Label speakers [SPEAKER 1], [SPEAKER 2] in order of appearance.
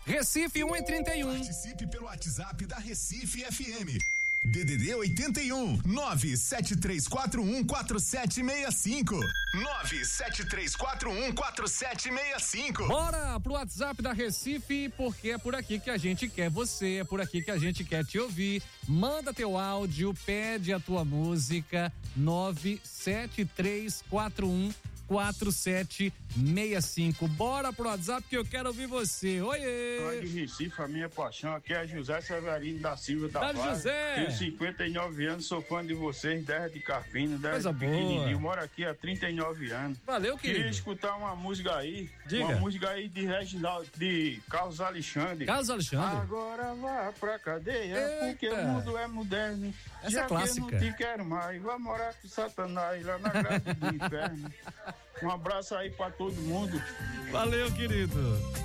[SPEAKER 1] Recife 1:31.
[SPEAKER 2] Participe pelo WhatsApp da Recife FM. DDD 81 973414765 973414765.
[SPEAKER 1] Bora pro WhatsApp da Recife, porque é por aqui que a gente quer você, é por aqui que a gente quer te ouvir. Manda teu áudio, pede a tua música. 973414765. Bora pro WhatsApp que eu quero ouvir você. Oiê!
[SPEAKER 3] De Recife, a minha paixão aqui é José Severino da Silva da Vaz.
[SPEAKER 1] José!
[SPEAKER 3] Tenho 59 anos, sou fã de vocês, desde de Carpina, desde
[SPEAKER 1] Coisa
[SPEAKER 3] pequenininho.
[SPEAKER 1] boa.
[SPEAKER 3] Moro aqui há 39 anos.
[SPEAKER 1] Valeu, querido.
[SPEAKER 3] Queria escutar uma música aí.
[SPEAKER 1] Diga.
[SPEAKER 3] Uma música aí de Reginaldo, de Carlos Alexandre.
[SPEAKER 1] Carlos Alexandre?
[SPEAKER 3] Agora vá pra cadeia,
[SPEAKER 1] Eita.
[SPEAKER 3] porque o mundo é moderno.
[SPEAKER 1] Essa
[SPEAKER 3] já
[SPEAKER 1] é clássica.
[SPEAKER 3] que eu não te quero mais, vai morar com Satanás lá na grade do inferno. Um abraço aí pra todo mundo.
[SPEAKER 1] Valeu, querido.